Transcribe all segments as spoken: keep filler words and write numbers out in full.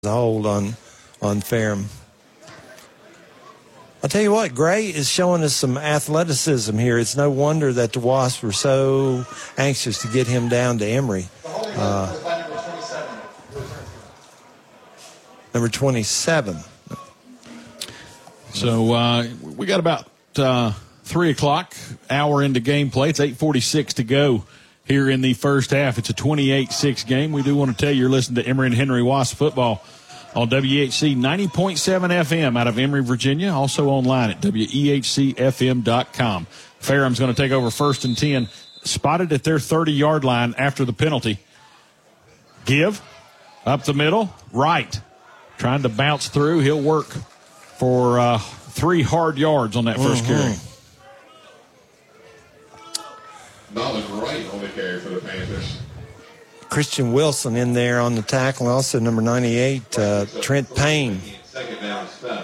hold on on Ferrum. I'll tell you what, Gray is showing us some athleticism here. It's no wonder that the Wasps were so anxious to get him down to Emory. Uh, number twenty-seven. So uh, we got about uh, three o'clock, hour into gameplay. It's eight forty-six to go here in the first half. It's a twenty-eight six game. We do want to tell you you're listening to Emory and Henry Wasp football on W H C ninety point seven F M out of Emory, Virginia. Also online at W E H C F M dot com. Ferrum's going to take over first and ten. Spotted at their thirty-yard line after the penalty. Give. Up the middle. Right. Trying to bounce through. He'll work for uh, three hard yards on that first mm-hmm. carry. Knowledge right on the carry for the Panthers. Christian Wilson in there on the tackle. Also number ninety-eight, uh, Trent Payne. Second down, seven.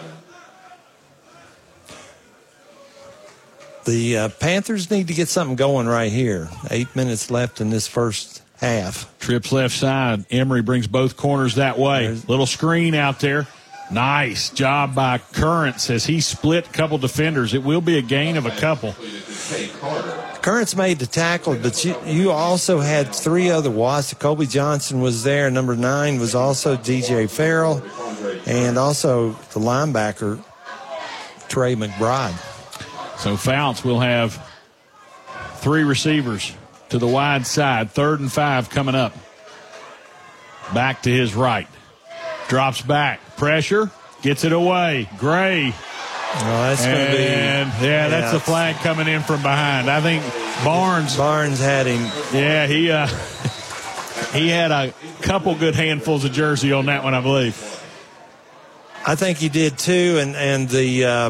The uh, Panthers need to get something going right here. Eight minutes left in this first half. Trips left side. Emory brings both corners that way. There's- Little screen out there. Nice job by Currents as he split a couple defenders. It will be a gain of a couple. Currents made the tackle, but you, you also had three other Wasps. Kobe Johnson was there. Number nine was also D J Farrell, and also the linebacker, Trey McBride. So Fouts will have three receivers to the wide side. Third and five coming up. Back to his right. Drops back. Pressure. Gets it away. Gray. Oh, that's going to be. And, yeah, that's yeah. the flag coming in from behind. I think Barnes. Barnes had him. Yeah, he uh, he had a couple good handfuls of jersey on that one, I believe. I think he did too, and and the uh,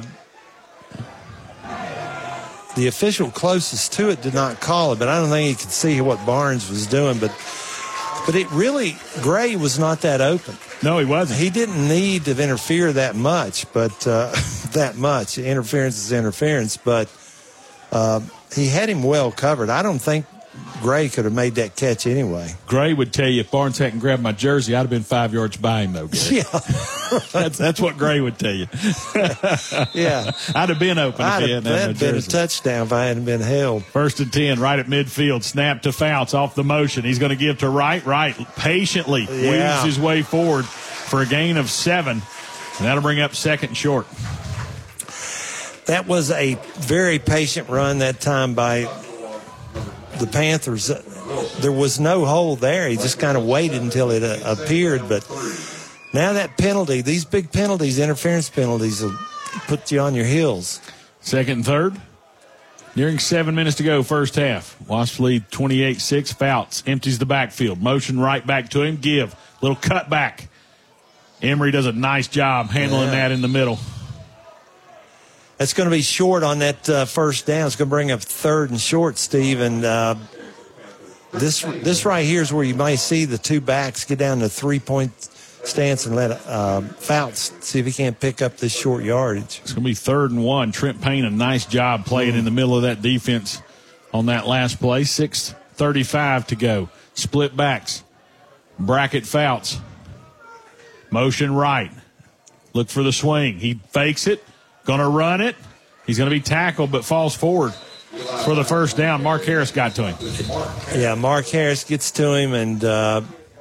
the official closest to it did not call it, but I don't think he could see what Barnes was doing. But but it really, Gray was not that open. No, he wasn't. He didn't need to interfere that much, but uh, that much. Interference is interference, but uh, he had him well covered. I don't think Gray could have made that catch anyway. Gray would tell you if Barnes hadn't grabbed my jersey, I'd have been five yards by him, though, Gary. Yeah. that's, that's what Gray would tell you. Yeah. I'd have been open I'd if he have, hadn't had my that'd been a jersey. touchdown if I hadn't been held. First and ten, right at midfield. Snap to Fouts off the motion. He's going to give to right. Right patiently Yeah. weaves his way forward for a gain of seven. And that'll bring up second and short. That was a very patient run that time by the Panthers. There was no hole there. He just kind of waited until it uh, appeared. But now that penalty, these big penalties, interference penalties, will put you on your heels. Second and third. Nearing seven minutes to go, first half. Wasps lead twenty-eight six. Fouts empties the backfield. Motion right back to him. Give. Little cut back. Emory does a nice job handling Yeah. that in the middle. That's going to be short on that uh, first down. It's going to bring up third and short, Steve. And uh, this this right here is where you might see the two backs get down to three-point stance and let uh, Fouts see if he can't pick up this short yardage. It's going to be third and one. Trent Payne, a nice job playing in the middle of that defense on that last play. six thirty-five to go. Split backs. Bracket Fouts. Motion right. Look for the swing. He fakes it. Going to run it. He's going to be tackled but falls forward for the first down. Mark Harris got to him. Yeah, Mark Harris gets to him, and uh,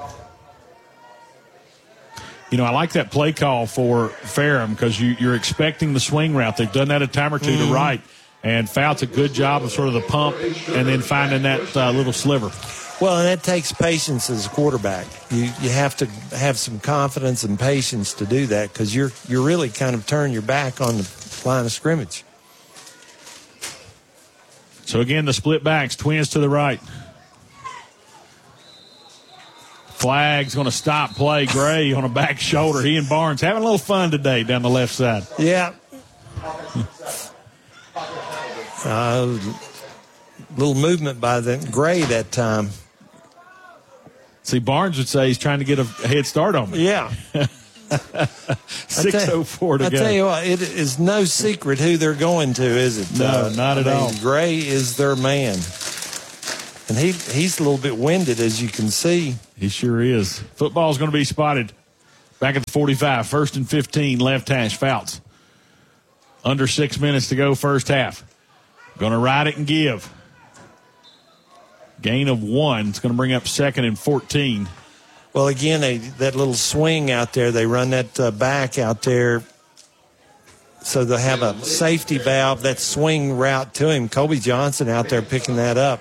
You know, I like that play call for Ferrum because you, you're expecting the swing route. They've done that a time or two mm-hmm. to right. And Fouts a good job of sort of the pump and then finding that uh, little sliver. well, and that takes patience as a quarterback. You you have to have some confidence and patience to do that because you're you're really kind of turning your back on the line of scrimmage. So, again, the split backs, twins to the right. Flag's going to stop play. Gray on a back shoulder. He and Barnes having a little fun today down the left side. Yeah. uh, little movement by the Gray that time. See, Barnes would say he's trying to get a head start on me. Yeah. six oh four to I go. tell you what, it is no secret who they're going to, is it? No, not at I mean, all. Gray is their man. And he he's a little bit winded, as you can see. He sure is. Football's going to be spotted Back at the forty-five, first and fifteen, left hash, Fouts. Under six minutes to go, first half. Going to ride it and give. Gain of one. It's going to bring up second and fourteen. Well, again, they, that little swing out there, they run that uh, back out there so they'll have a safety valve, that swing route to him. Kobe Johnson out there picking that up.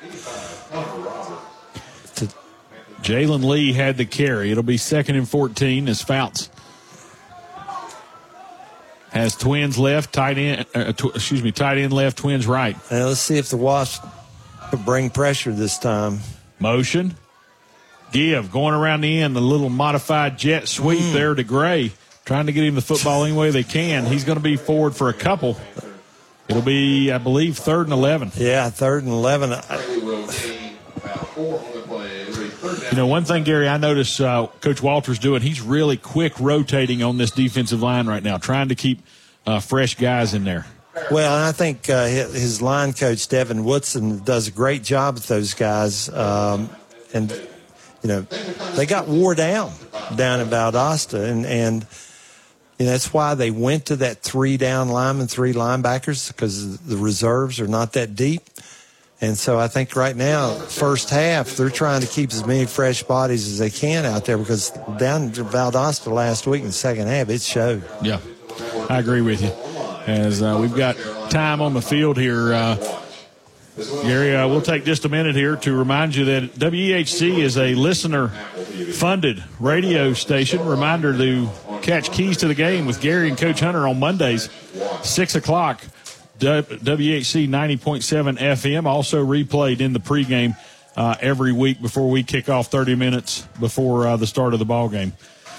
To Jalen Lee had the carry. It'll be second and fourteen as Fouts has Twins left, tight end, uh, tw- excuse me, tight end left, Twins right. Now let's see if the Wasps bring pressure this time. Motion. Give. Going around the end, the little modified jet sweep mm. there to Gray. Trying to get him the football any way they can. He's going to be forward for a couple. It'll be, I believe, third and eleven. Yeah, third and eleven. You know, one thing, Gary, I notice uh, Coach Walters doing, he's really quick rotating on this defensive line right now, trying to keep uh, fresh guys in there. Well, and I think uh, his line coach, Devin Woodson, does a great job with those guys. Um, and, you know, they got wore down down in Valdosta. And, and you know, that's why they went to that three-down lineman, three linebackers, because the reserves are not that deep. And so I think right now, first half, they're trying to keep as many fresh bodies as they can out there because down in Valdosta last week in the second half, it showed. Yeah, I agree with you. As uh, we've got time on the field here, uh, Gary, uh, we'll take just a minute here to remind you that W E H C is a listener-funded radio station. Reminder to catch Keys to the Game with Gary and Coach Hunter on Mondays, six o'clock. W H C ninety point seven F M, also replayed in the pregame uh, every week before we kick off thirty minutes before uh, the start of the ball game.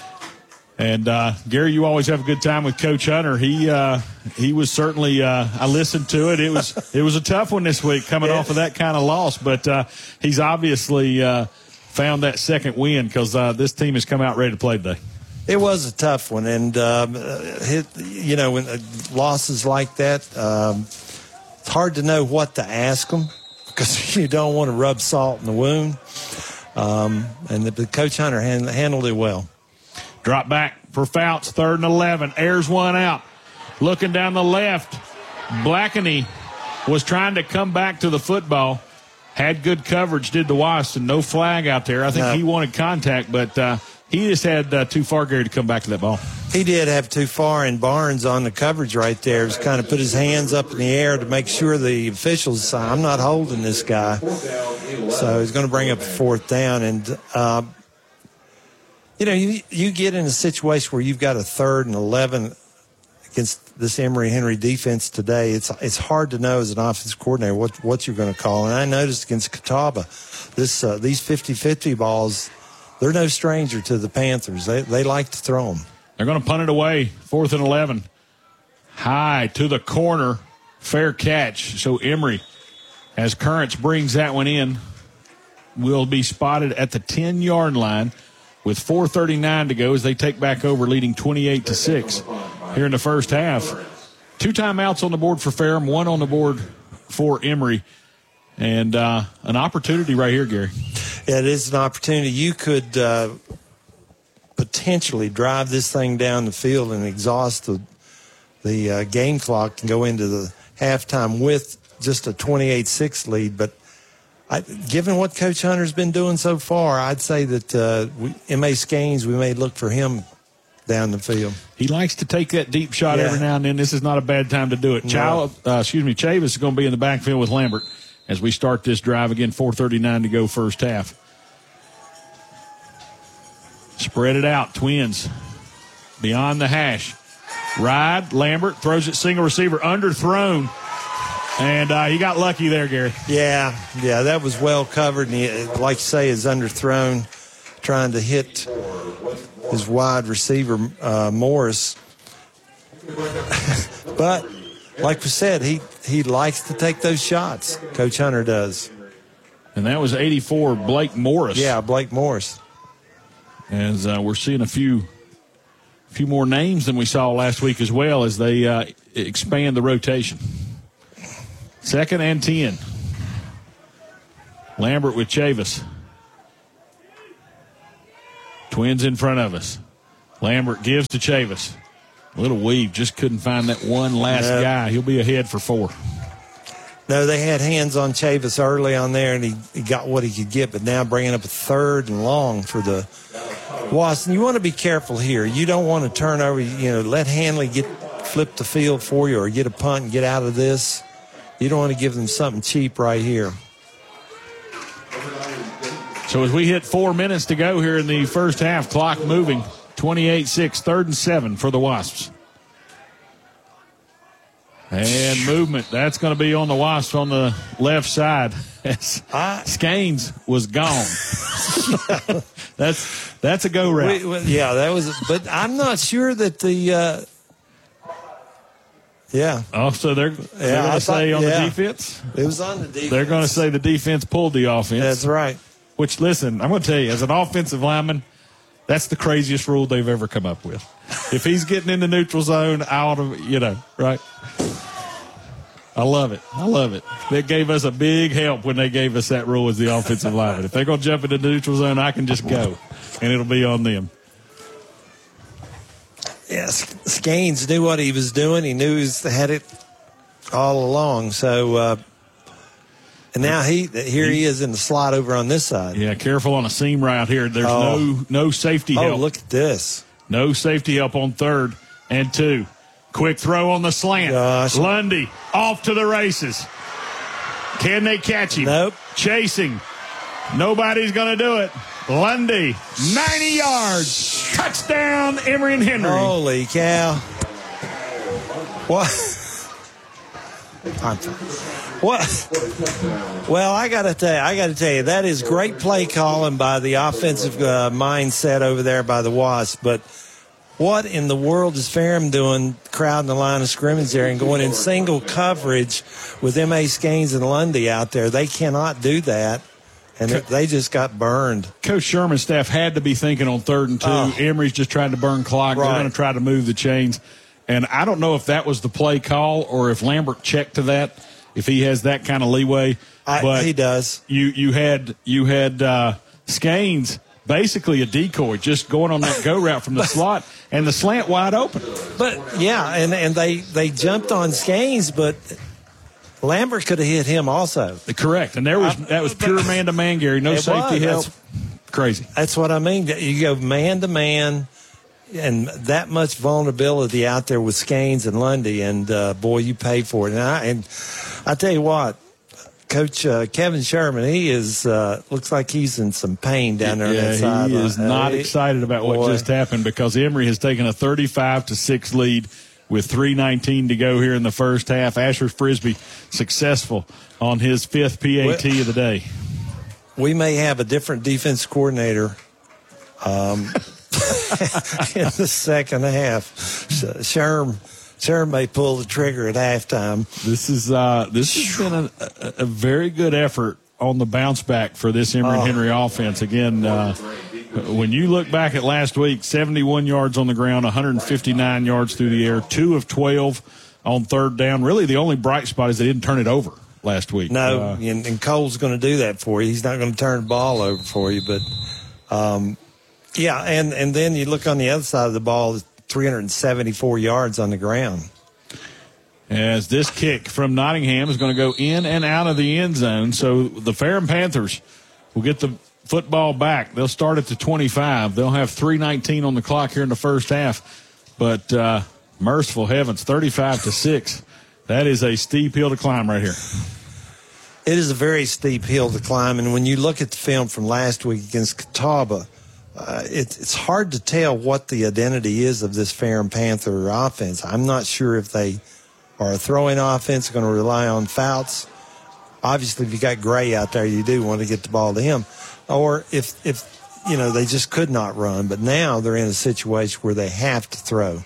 And, uh, Gary, you always have a good time with Coach Hunter. He uh, he was certainly uh, – I listened to it. It was it was a tough one this week coming yeah. off of that kind of loss. But uh, he's obviously uh, found that second win because uh, this team has come out ready to play today. It was a tough one. And, um, hit, you know, when uh, losses like that, um, it's hard to know what to ask them because you don't want to rub salt in the wound. Um, and the, the Coach Hunter hand, handled it well. Drop back for Fouts, third and eleven. Airs one out. Looking down the left, Blackney was trying to come back to the football. Had good coverage, did the Wasps, and no flag out there. I think no. he wanted contact, but uh, he just had uh, too far, Gary, to come back to that ball. He did have too far, and Barnes on the coverage right there has kind of put his hands up in the air to make sure the officials say, I'm not holding this guy. So he's going to bring up a fourth down, and uh, you know, you, you get in a situation where you've got a third and eleven against this Emory Henry defense today. It's it's hard to know as an offensive coordinator what what you're going to call. And I noticed against Catawba, this uh, these fifty-fifty balls, they're no stranger to the Panthers. They they like to throw them. They're going to punt it away. Fourth and eleven. High to the corner. Fair catch. So Emory, as Currents brings that one in, will be spotted at the ten-yard line. With four thirty-nine to go as they take back over, leading twenty-eight to six here in the first half. Two timeouts on the board for Ferrum, one on the board for Emory. And uh, an opportunity right here, Gary. Yeah, it is an opportunity. You could uh, potentially drive this thing down the field and exhaust the, the uh, game clock and go into the halftime with just a twenty-eight six lead. But I, given what Coach Hunter's been doing so far, I'd say that uh, we, M A Scanes, we may look for him down the field. He likes to take that deep shot yeah. every now and then. This is not a bad time to do it. No. Child, uh, excuse me, Chavis is going to be in the backfield with Lambert as we start this drive. Again, four thirty-nine to go first half. Spread it out. Twins beyond the hash. Ride. Lambert throws it single receiver underthrown. And uh, he got lucky there, Gary. Yeah, yeah, that was well covered. And he, like you say, is underthrown, trying to hit his wide receiver, uh, Morris. But, like we said, he, he likes to take those shots. Coach Hunter does. And that was eighty-four, Blake Morris. Yeah, Blake Morris. As uh, we're seeing a few, few more names than we saw last week as well as they uh, expand the rotation. Second and ten. Lambert with Chavis. Twins in front of us. Lambert gives to Chavis. Little weave, just couldn't find that one last no. guy. He'll be ahead for four. No, they had hands on Chavis early on there, and he, he got what he could get, but now bringing up a third and long for the Wasps. You want to be careful here. You don't want to turn over, you know, let Hanley get flip the field for you or get a punt and get out of this. You don't want to give them something cheap right here. So as we hit four minutes to go here in the first half, clock moving, twenty-eight six, third and seven for the Wasps. And movement, that's going to be on the Wasps on the left side. I, Skanes was gone. that's that's a go route. We, we, yeah, that was, but I'm not sure that the, uh, yeah. Oh, so they're, they're yeah, going to say on yeah. the defense? It was on the defense. They're going to say the defense pulled the offense. That's right. Which, listen, I'm going to tell you, as an offensive lineman, that's the craziest rule they've ever come up with. If he's getting in the neutral zone, I ought to, you know, right? I love it. I love it. They gave us a big help when they gave us that rule as the offensive lineman. If they're going to jump into the neutral zone, I can just go, and it'll be on them. Yes, Skanes knew what he was doing. He knew he had it all along. So, uh, and now he here he is in the slot over on this side. Yeah, careful on a seam route here. There's oh. no no safety oh, help. Oh, look at this. No safety help on third and two. Quick throw on the slant. Gosh. Lundy off to the races. Can they catch him? Nope. Chasing. Nobody's going to do it. Lundy, ninety yards. Touchdown, Emory and Henry. Holy cow. What? What? Well, I got to tell you, I got to tell you, that is great play calling by the offensive uh, mindset over there by the Wasps. But what in the world is Ferrum doing, crowding the line of scrimmage there and going in single coverage with M A. Skanes and Lundy out there? They cannot do that. And they just got burned. Coach Sherman's staff had to be thinking on third and two. Oh. Emory's just trying to burn clock. Right. They're going to try to move the chains. And I don't know if that was the play call or if Lambert checked to that, if he has that kind of leeway. I, but he does. You you had you had uh, Skanes basically a decoy, just going on that go route from the slot and the slant wide open. But yeah, and and they they jumped on Skanes, but Lambert could have hit him also. Correct, and there was that was pure man to man, Gary. No it safety was. help. That's, Crazy. That's what I mean. You go man to man. And that much vulnerability out there with Skanes and Lundy, and uh, boy, you pay for it. And I, and I tell you what, Coach uh, Kevin Sherman, he is uh, looks like he's in some pain down there. Yeah, on that side he is line. not uh, excited about boy. what just happened because Emory has taken a thirty-five to six lead with three nineteen to go here in the first half. Asher Frisbee successful on his fifth P A T well, of the day. We may have a different defense coordinator. Um, in the second half, Sherm, Sherm may pull the trigger at halftime. This is uh, this has been a, a, a very good effort on the bounce back for this Emory oh. Henry offense. Again, uh, when you look back at last week, seventy-one yards on the ground, one hundred fifty-nine yards through the air, two of twelve on third down. Really, the only bright spot is they didn't turn it over last week. No, uh, and, and Cole's going to do that for you. He's not going to turn the ball over for you, but. Um, Yeah, and, and then you look on the other side of the ball, three hundred seventy-four yards on the ground. As this kick from Nottingham is going to go in and out of the end zone. So the Ferrum Panthers will get the football back. They'll start at the twenty-five. They'll have three nineteen on the clock here in the first half. But uh, merciful heavens, thirty-five to six. That is a steep hill to climb right here. It is a very steep hill to climb. And when you look at the film from last week against Catawba, Uh, it, it's hard to tell what the identity is of this Ferrum Panther offense. I'm not sure if they are a throwing offense, going to rely on Fouts. Obviously, if you got Gray out there, you do want to get the ball to him. Or if, if you know, they just could not run. But now they're in a situation where they have to throw.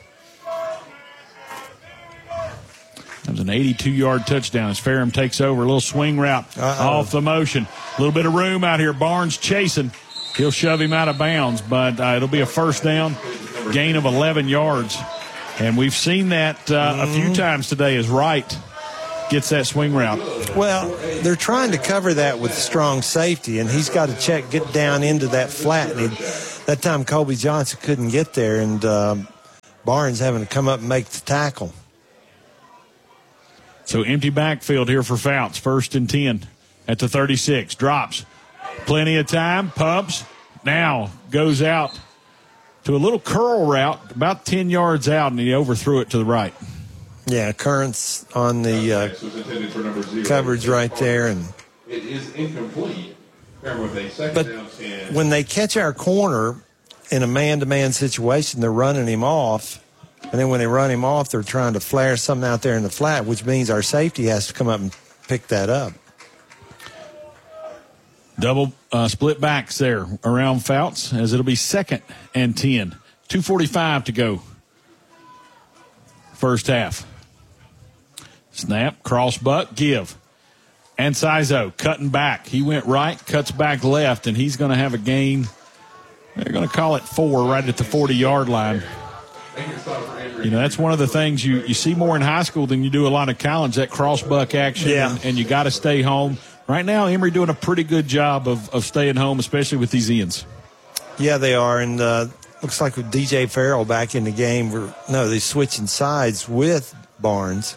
That was an eighty-two-yard touchdown as Ferrum takes over. A little swing route Uh-oh. off the motion. A little bit of room out here. Barnes chasing. He'll shove him out of bounds, but uh, it'll be a first down, gain of eleven yards. And we've seen that uh, mm-hmm. a few times today as Wright gets that swing route. Well, they're trying to cover that with strong safety, and he's got to check, get down into that flat. And he, that time Colby Johnson couldn't get there, and um, Barnes having to come up and make the tackle. So empty backfield here for Fouts. First and ten at the thirty-six. Drops. Plenty of time. Pumps. Now goes out to a little curl route, about ten yards out, and he overthrew it to the right. Yeah, Currents on the uh, coverage right there. And it is incomplete. Remember, they second but down ten. When they catch our corner in a man-to-man situation, they're running him off. And then when they run him off, they're trying to flare something out there in the flat, which means our safety has to come up and pick that up. Double uh, split backs there around Fouts, as it'll be second and ten. two forty-five to go. First half. Snap, cross buck, give. And Sizo cutting back. He went right, cuts back left, and he's going to have a gain. They're going to call it four right at the forty-yard line. You know, that's one of the things you, you see more in high school than you do a lot of college, that cross buck action, yeah. and, and you got to stay home. Right now, Emory doing a pretty good job of, of staying home, especially with these ends. Yeah, they are, and uh, looks like with D J Farrell back in the game, we're, no, they're switching sides with Barnes.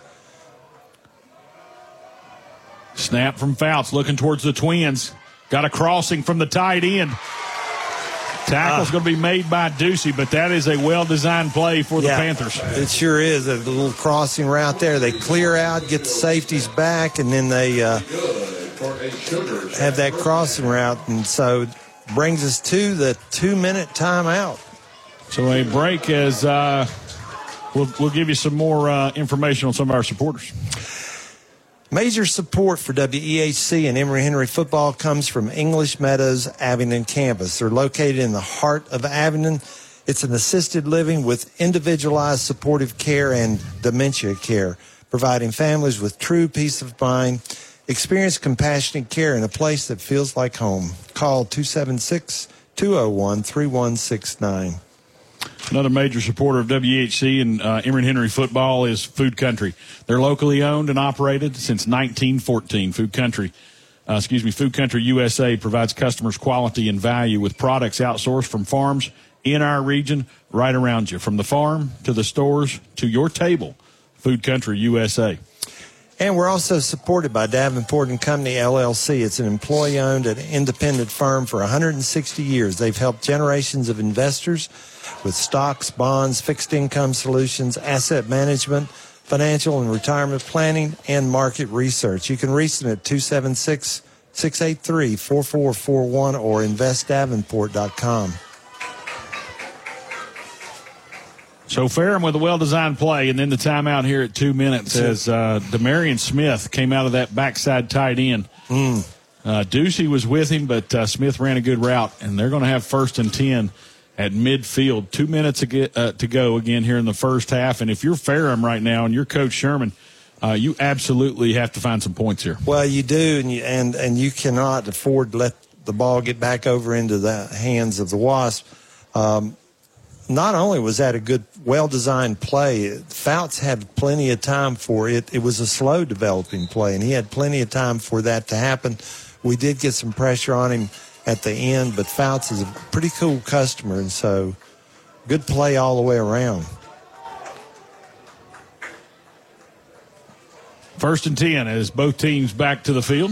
Snap from Fouts, looking towards the Twins. Got a crossing from the tight end. Tackle's uh, going to be made by Ducey, but that is a well-designed play for the yeah, Panthers. It sure is. A little crossing route there. They clear out, get the safeties back, and then they uh, have that crossing route. And so brings us to the two-minute timeout. So a break as uh, we'll, we'll give you some more uh, information on some of our supporters. Major support for W E H C and Emory Henry football comes from English Meadows Abingdon campus. They're located in the heart of Abingdon. It's an assisted living with individualized supportive care and dementia care, providing families with true peace of mind. Experience compassionate care in a place that feels like home. Call two seven six, two oh one, three one six nine. Another major supporter of W H C and uh, Emory Henry football is Food Country. They're locally owned and operated since nineteen fourteen. Food Country, uh, excuse me, Food Country U S A provides customers quality and value with products outsourced from farms in our region, right around you, from the farm to the stores to your table. Food Country U S A. And we're also supported by Davenport and Company, L L C. It's an employee-owned and independent firm for one hundred sixty years. They've helped generations of investors with stocks, bonds, fixed income solutions, asset management, financial and retirement planning, and market research. You can reach them at two seven six, six eight three, four four four one or invest davenport dot com. So Ferrum with a well-designed play, and then the timeout here at two minutes as uh, Demarion Smith came out of that backside tight end. Mm. Uh, Ducey was with him, but uh, Smith ran a good route, and they're going to have first and ten at midfield. Two minutes to, get, uh, to go again here in the first half, and if you're Ferrum right now and you're Coach Sherman, uh, you absolutely have to find some points here. Well, you do, and you, and, and you cannot afford to let the ball get back over into the hands of the Wasp. Um, Not only was that a good, well-designed play, Fouts had plenty of time for it. It was a slow-developing play, and he had plenty of time for that to happen. We did get some pressure on him at the end, but Fouts is a pretty cool customer, and so good play all the way around. First and ten as both teams back to the field.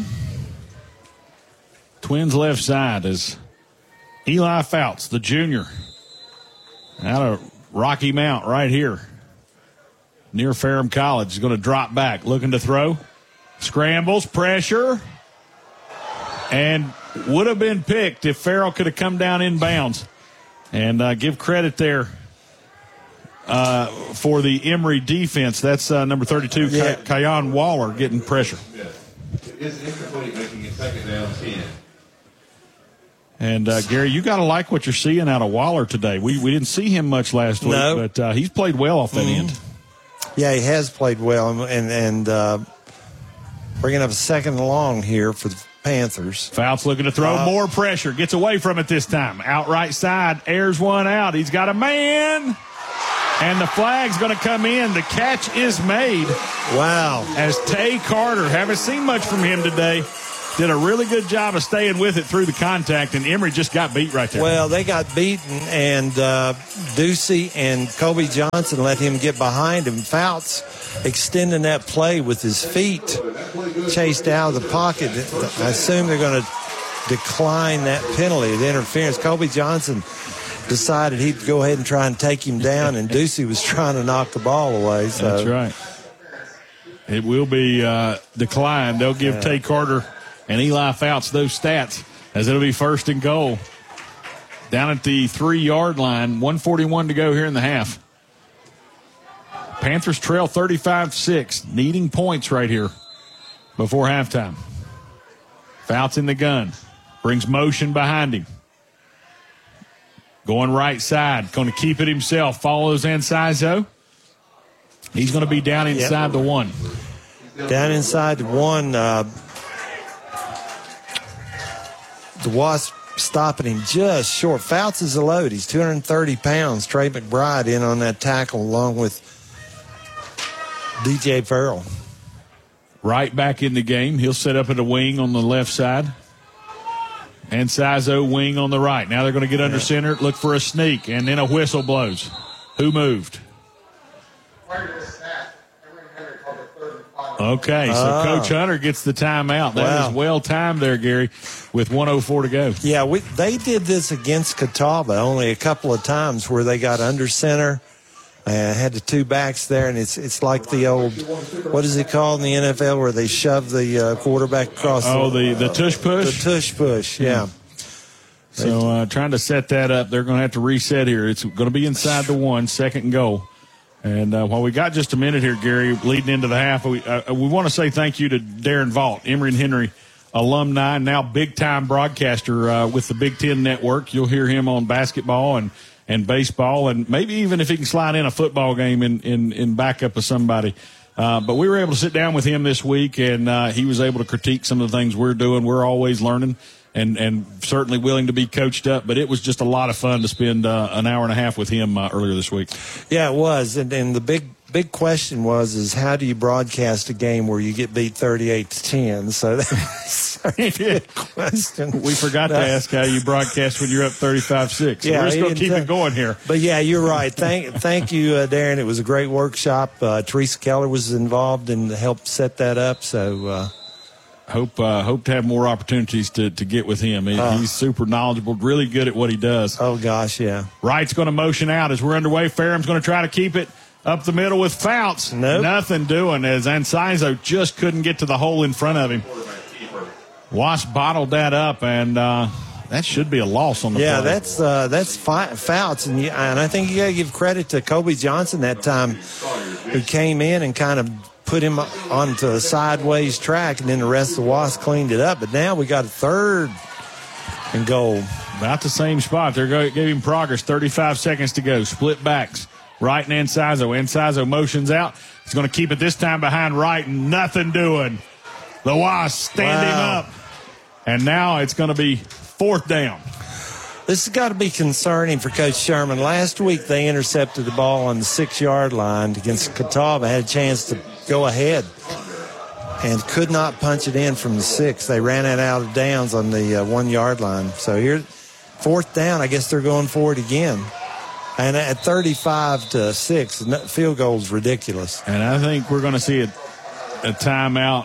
Twins left side as Eli Fouts, the junior, out of Rocky Mount right here near Ferrum College, is going to drop back, looking to throw. Scrambles, pressure, and would have been picked if Farrell could have come down inbounds. And uh, give credit there uh, for the Emory defense. That's uh, number thirty-two, yeah. Ky- Kyon Waller, getting pressure. Yeah. It is incomplete, making it second down ten. And, uh, Gary, you got to like what you're seeing out of Waller today. We we didn't see him much last week, no. but uh, he's played well off that mm-hmm. end. Yeah, he has played well, and and uh, bringing up a second and long here for the Panthers. Fouts looking to throw uh, more pressure. Gets away from it this time. Out right side, airs one out. He's got a man. And the flag's going to come in. The catch is made. Wow. As Tay Carter, haven't seen much from him today, did a really good job of staying with it through the contact, and Emory just got beat right there. Well, they got beaten, and uh, Ducey and Kobe Johnson let him get behind him. Fouts extending that play with his feet, chased out of the pocket. I assume they're going to decline that penalty, the interference. Kobe Johnson decided he'd go ahead and try and take him down, and Ducey was trying to knock the ball away. So. That's right. It will be uh, declined. They'll give yeah. Tay Carter and Eli Fouts those stats, as it'll be first and goal down at the three-yard line. one forty-one to go here in the half. Panthers trail thirty-five six, needing points right here before halftime. Fouts in the gun. Brings motion behind him. Going right side. Going to keep it himself. Follows Ancizo. He's going to be down inside yep. the one. Down inside the one. Uh, the Wasp stopping him just short. Fouts is a load. He's two hundred thirty pounds. Trey McBride in on that tackle along with D J Farrell. Right back in the game. He'll set up at a wing on the left side. And Sizo wing on the right. Now they're going to get under yeah. center, look for a sneak, and then a whistle blows. Who moved? Okay, so oh. Coach Hunter gets the timeout. That wow. is well timed there, Gary, with one oh four to go. Yeah, we, they did this against Catawba only a couple of times where they got under center and had the two backs there, and it's it's like the old, what is it called in the N F L where they shove the uh, quarterback across oh, the, the, the tush push? The tush push, yeah. yeah. So uh, trying to set that up. They're going to have to reset here. It's going to be inside the one, second and goal. And uh, while we got just a minute here, Gary, leading into the half, we, uh, we want to say thank you to Darren Vaught, Emory and Henry alumni, now big-time broadcaster uh, with the Big Ten Network. You'll hear him on basketball and, and baseball, and maybe even if he can slide in a football game in, in, in backup of somebody. Uh, but we were able to sit down with him this week, and uh, he was able to critique some of the things we're doing. We're always learning. And, and certainly willing to be coached up, but it was just a lot of fun to spend uh, an hour and a half with him uh, earlier this week. Yeah, it was. And, and the big big question was, is how do you broadcast a game where you get beat thirty-eight to ten? So that's a big question. We forgot to ask how you broadcast when you're up thirty-five six. So yeah, we're just going to keep it going here. But, yeah, you're right. Thank thank you, uh, Darren. It was a great workshop. Uh, Teresa Keller was involved and helped set that up. So, uh Hope uh, hope to have more opportunities to, to get with him. He, uh, he's super knowledgeable, really good at what he does. Oh, gosh, yeah. Wright's going to motion out as we're underway. Farham's going to try to keep it up the middle with Fouts. Nope. Nothing doing as Ancizo just couldn't get to the hole in front of him. Wasp bottled that up, and uh, that should be a loss on the yeah, play. Yeah, that's uh, that's fi- Fouts, and, you, and I think you got to give credit to Kobe Johnson that time, who came in and kind of put him onto a sideways track, and then the rest of the Wasps cleaned it up. But now we got a third and goal. About the same spot. They're going to give him progress. thirty-five seconds to go. Split backs. Wright and Ancizo. Ancizo motions out. He's going to keep it this time behind Wright, and nothing doing. The Wasps stand wow. him up. And now it's going to be fourth down. This has got to be concerning for Coach Sherman. Last week they intercepted the ball on the six-yard line against Catawba, had a chance to go ahead and could not punch it in from the six. They ran it out of downs on the uh, one-yard line. So here, fourth down, I guess they're going for it again. And at thirty-five to six, field goal is ridiculous. And I think we're going to see a, a timeout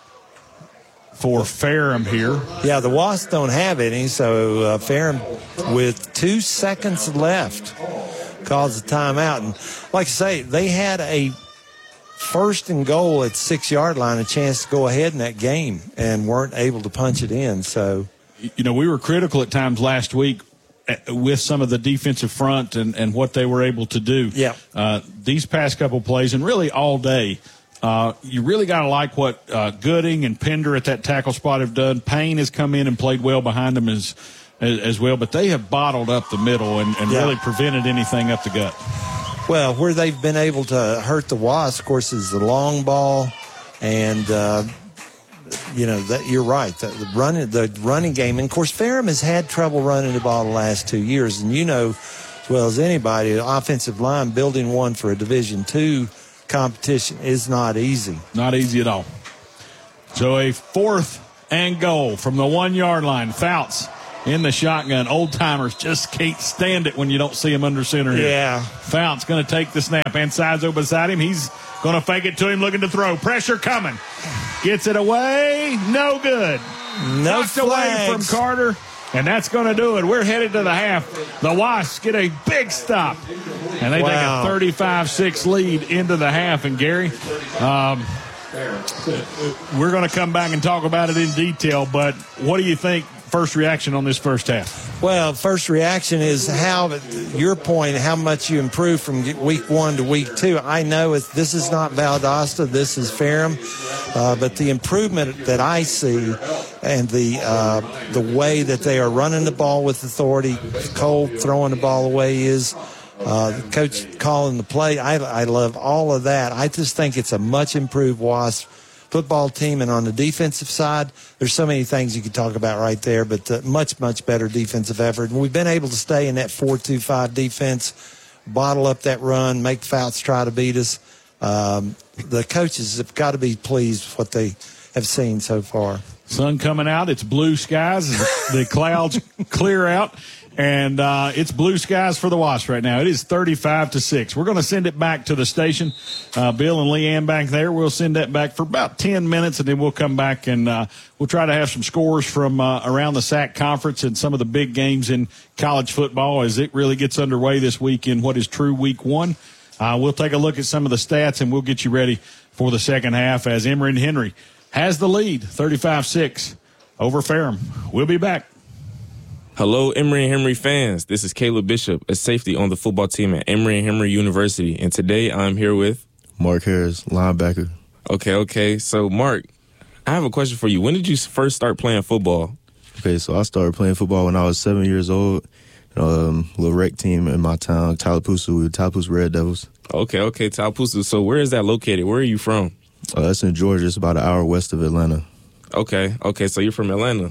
for Farham here. Yeah, the Wasps don't have any, so uh, Farham, with two seconds left, calls a timeout. And like I say, they had a first and goal at six-yard line, a chance to go ahead in that game, and weren't able to punch it in. So, you know, we were critical at times last week with some of the defensive front and, and what they were able to do. Yeah. Uh, these past couple plays, and really all day, Uh, you really got to like what uh, Gooding and Pender at that tackle spot have done. Payne has come in and played well behind them as as, as well, but they have bottled up the middle and, and yeah. really prevented anything up the gut. Well, where they've been able to hurt the Wasps, of course, is the long ball, and uh, you know that you're right. The, the running the running game, and of course, Farham has had trouble running the ball the last two years, and you know as well as anybody. The offensive line, building one for a Division two competition is not easy. Not easy at all. So a fourth and goal from the one-yard line. Fouts in the shotgun. Old-timers just can't stand it when you don't see him under center here. Yeah. Fouts going to take the snap. And Sizo beside him. He's going to fake it to him, looking to throw. Pressure coming. Gets it away. No good. No Knocked away from Carter. And that's going to do it. We're headed to the half. The Wasps get a big stop. And they Wow. take a thirty-five six lead into the half. And, Gary, um, we're going to come back and talk about it in detail. But what do you think, first reaction on this first half? Well, first reaction is how, your point, how much you improve from week one to week two. I know it's, this is not Valdosta, this is Ferrum, uh, but the improvement that I see and the uh, the way that they are running the ball with authority, Cole throwing the ball away is, uh, the coach calling the play, I, I love all of that. I just think it's a much improved Wasp football team, and on the defensive side, there's so many things you could talk about right there, but uh, much, much better defensive effort. And we've been able to stay in that four two five defense, bottle up that run, make Fouts try to beat us. Um, the coaches have got to be pleased with what they have seen so far. Sun coming out. It's blue skies. The clouds clear out. And uh, it's blue skies for the Wasps right now. It is thirty-five to six. We're going to send it back to the station. Uh, Bill and Leanne back there. We'll send that back for about ten minutes, and then we'll come back and uh, we'll try to have some scores from uh, around the S A C conference and some of the big games in college football as it really gets underway this week in what is true week one. Uh, we'll take a look at some of the stats, and we'll get you ready for the second half as Emory and Henry has the lead, thirty-five six over Ferrum. We'll be back. Hello, Emory and Henry fans. This is Caleb Bishop, a safety on the football team at Emory and Henry University. And today I'm here with Mark Harris, linebacker. Okay, okay. So, Mark, I have a question for you. When did you first start playing football? Okay, so I started playing football when I was seven years old. Um, little rec team in my town, Tallapoosa, we were Tallapoosa Red Devils. Okay, okay, Tallapoosa. So where is that located? Where are you from? Uh, it's in Georgia. It's about an hour west of Atlanta. Okay, okay. So you're from Atlanta?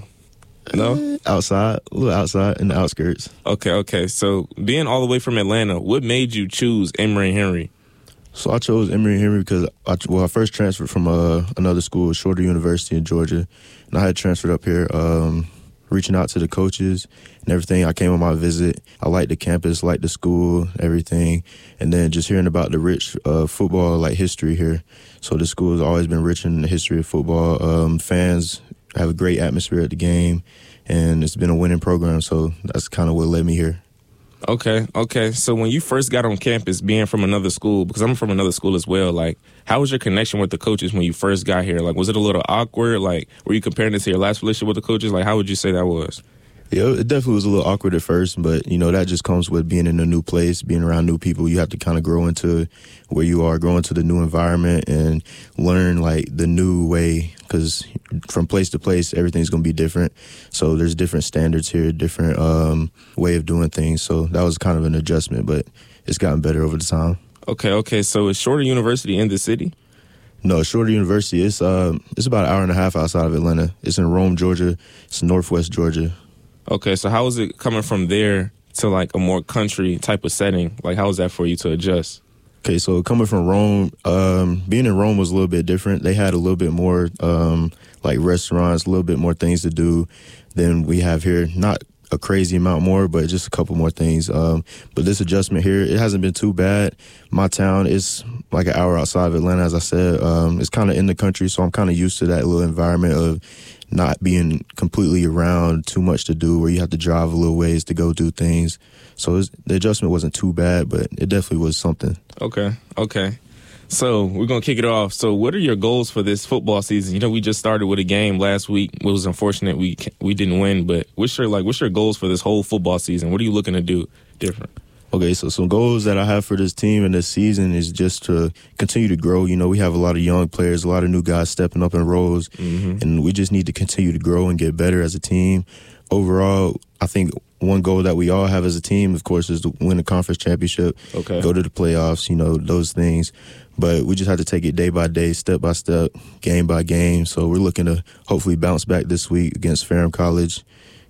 No? Outside, a little outside in the outskirts. Okay, okay. So being all the way from Atlanta, what made you choose Emory and Henry? So I chose Emory and Henry because, I, well, I first transferred from uh, another school, Shorter University in Georgia, and I had transferred up here, um, reaching out to the coaches and everything. I came on my visit. I liked the campus, liked the school, everything, and then just hearing about the rich uh, football, like history here. So the school has always been rich in the history of football. Um, fans have a great atmosphere at the game, and it's been a winning program, so that's kind of what led me here. Okay, okay. So when you first got on campus, being from another school, because I'm from another school as well, like, how was your connection with the coaches when you first got here? Like, was it a little awkward? Like, were you comparing this to your last relationship with the coaches? Like, how would you say that was? Yeah, it definitely was a little awkward at first, but, you know, that just comes with being in a new place, being around new people. You have to kind of grow into where you are, grow into the new environment, and learn, like, the new way, because from place to place, everything's going to be different. So there's different standards here, different um, way of doing things. So that was kind of an adjustment, but it's gotten better over the time. Okay, okay. So is Shorter University in the city? No, Shorter University, it's, uh, it's about an hour and a half outside of Atlanta. It's in Rome, Georgia. It's northwest Georgia. Okay, so how is it coming from there to, like, a more country type of setting? Like, how was that for you to adjust? Okay, so coming from Rome, um, being in Rome was a little bit different. They had a little bit more, um, like, restaurants, a little bit more things to do than we have here. Not a crazy amount more, but just a couple more things. Um, but this adjustment here, it hasn't been too bad. My town is like an hour outside of Atlanta, as I said. Um, it's kind of in the country, so I'm kind of used to that little environment of not being completely around, too much to do, where you have to drive a little ways to go do things. So it's, the adjustment wasn't too bad, but it definitely was something. Okay, okay. So we're going to kick it off. So what are your goals for this football season? You know, we just started with a game last week. It was unfortunate we we didn't win, but what's your, like, what's your goals for this whole football season? What are you looking to do different? Okay, so some goals that I have for this team and this season is just to continue to grow. You know, we have a lot of young players, a lot of new guys stepping up in roles, mm-hmm. and we just need to continue to grow and get better as a team. Overall, I think one goal that we all have as a team, of course, is to win a conference championship, okay. go to the playoffs, you know, those things. But we just have to take it day by day, step by step, game by game. So we're looking to hopefully bounce back this week against Ferrum College,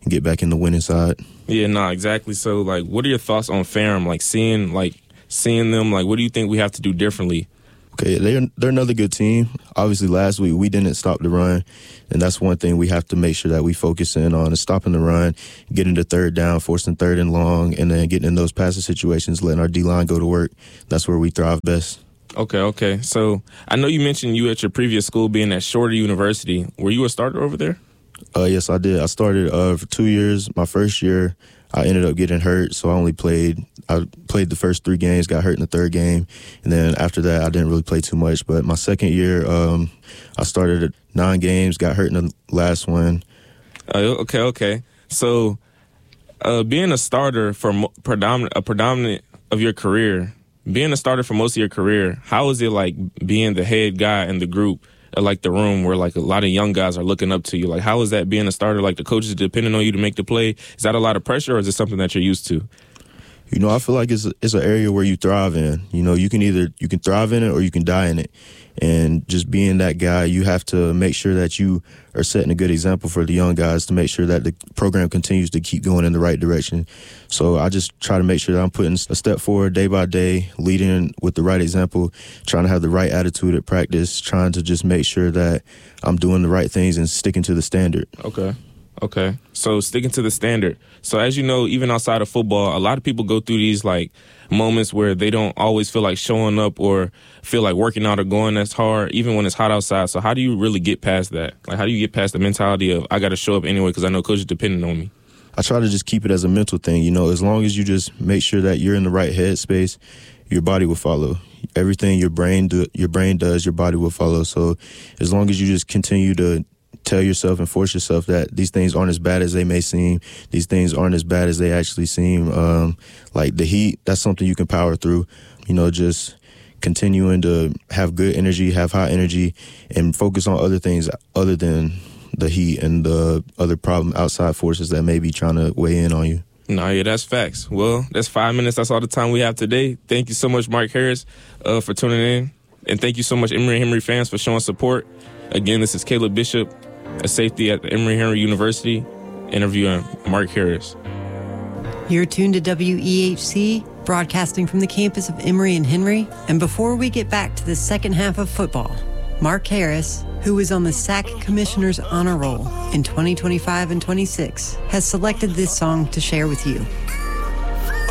and get back in the winning side. Yeah, no, nah, exactly. So, like, what are your thoughts on Ferrum? Like, seeing, like, seeing them, like, what do you think we have to do differently? Okay, they're, they're another good team. Obviously, last week we didn't stop the run, and that's one thing we have to make sure that we focus in on is stopping the run, getting the third down, forcing third and long, and then getting in those passing situations, letting our D-line go to work. That's where we thrive best. Okay, okay. So I know you mentioned you at your previous school being at Shorter University. Were you a starter over there? Uh, yes, I did. I started uh, for two years. My first year, I ended up getting hurt, so I only played I played the first three games, got hurt in the third game, and then after that, I didn't really play too much. But my second year, um, I started at nine games, got hurt in the last one. Uh, okay, okay. So uh, being a starter for mo- predominant, a predominant of your career, being a starter for most of your career, how is it like being the head guy in the group? Like the room where like a lot of young guys are looking up to you. Like, how is that being a starter? Like the coaches depending on you to make the play. Is that a lot of pressure, or is it something that you're used to? You know, I feel like it's it's an area where you thrive in. You know, you can either you can thrive in it or you can die in it. And just being that guy, you have to make sure that you are setting a good example for the young guys to make sure that the program continues to keep going in the right direction. So I just try to make sure that I'm putting a step forward day by day, leading with the right example, trying to have the right attitude at practice, trying to just make sure that I'm doing the right things and sticking to the standard. Okay. Okay. So sticking to the standard. So as you know, even outside of football, a lot of people go through these like moments where they don't always feel like showing up or feel like working out or going as hard, even when it's hot outside. So how do you really get past that? Like, how do you get past the mentality of I got to show up anyway because I know coach is depending on me? I try to just keep it as a mental thing. You know, as long as you just make sure that you're in the right headspace, your body will follow. Everything your brain do, your brain does, your body will follow. So as long as you just continue to tell yourself and force yourself that these things aren't as bad as they may seem. These things aren't as bad as they actually seem. Um, like the heat, that's something you can power through. You know, just continuing to have good energy, have high energy, and focus on other things other than the heat and the other problem outside forces that may be trying to weigh in on you. No, yeah, that's facts. Well, that's five minutes. That's all the time we have today. Thank you so much, Mark Harris, uh, for tuning in. And thank you so much, Emory Henry fans, for showing support. Again, this is Caleb Bishop, a safety at the Emory Henry University, interviewing Mark Harris. You're tuned to W E H C, broadcasting from the campus of Emory and Henry. And before we get back to the second half of football, Mark Harris, who is on the S A C Commissioner's Honor Roll in twenty twenty-five and twenty-six, has selected this song to share with you.